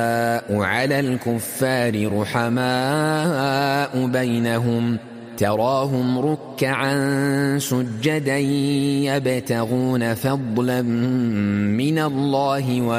على الكفار رحماء بينهم تراهم ركعا سجدا يبتغون فضلا من الله